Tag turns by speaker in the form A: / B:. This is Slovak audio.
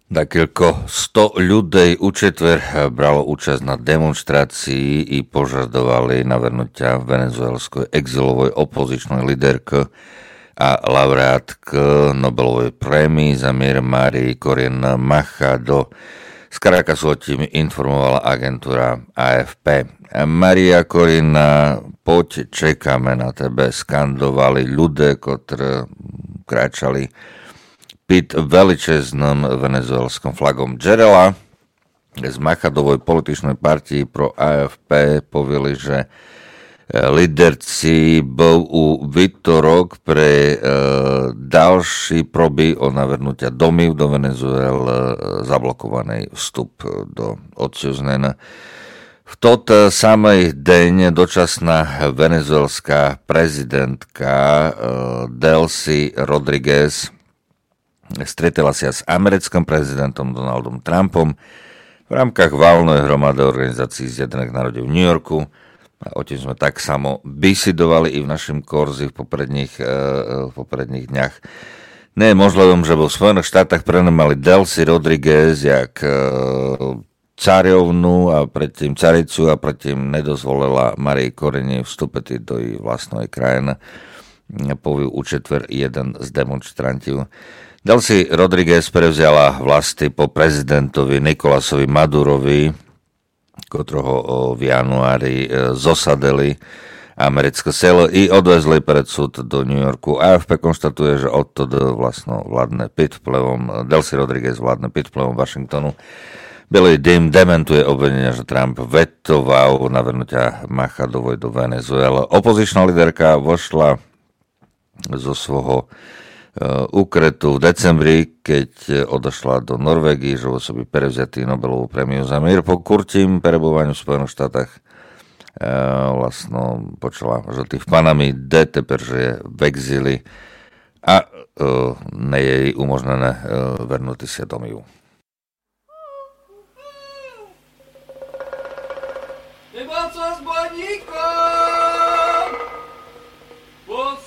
A: Декілько 100 людей у четвер брало účasť na demonstrácii i požadovali navrhnutia venezuelskej exilovej opozičnej líderky a laureátky Nobelovej prémii za mier Marii Corina Machado. Z Caracasu o tým informovala agentúra AFP. Maria Corina, poď, čekáme na tebe, skandovali ľudia, ktorí kráčali pід величезним венезуельським флагом Джерела. З Махадової політичної партії про АФП повіли, що líderci bol u výtorok pre ďalší proby o navrhnutia domov do Venezuele zablokovaný vstup do odsúznená. V tot samej deň dočasná venezuelská prezidentka Delcy Rodriguez stretila sa s americkým prezidentom Donaldom Trumpom v rámkach valnej hromady organizácií Zjednotených národov v New Yorku. O tým sme tak samo bisidovali i v našom kurzi v popredných dňach. Nie je možlivé, že vo Spojených štátach prenomali Delcy Rodriguez jak cariovnu a predtým caricu a predtým nedozvolila Marii Corine vstúpiť do jej vlastnej krajiny. Povil u četver jeden z demonstrantov. Delcy Rodriguez prevzala vlasti po prezidentovi Nikolasovi Madurovi, ktorého v januári zosadili americké selo i odvezli pred súd do New Yorku. AFP konštatuje, že odtedy vlastno vládne pod vplyvom, Delcy Rodriguez vládne pod vplyvom Washingtonu. Billy Dim dementuje obvinenia, že Trump vetoval navrhnutia Machadovoj do Venezuela. Opozičná líderka vošla zo svojho úkretu v decembri, keď odošla do Norvégie, že osoby prevzatý Nobelovú prémiu za mier po kurtím prerebovaniu v Spojených štátach vlastno počala žltý v Panami, teper, že je v exíli a ne je jej umožnené vrnúť sa domov.
B: Ty co s baníkom?